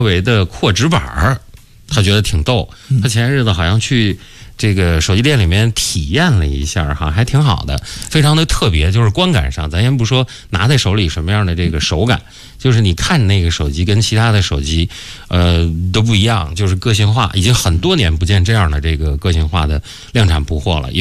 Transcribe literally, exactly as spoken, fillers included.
维的扩直板儿，他觉得挺逗。他前日子好像去这个手机店里面体验了一下哈，还挺好的，非常的特别。就是观感上，咱先不说拿在手里什么样的这个手感，就是你看那个手机跟其他的手机，呃，都不一样，就是个性化。已经很多年不见这样的这个个性化的量产不货了。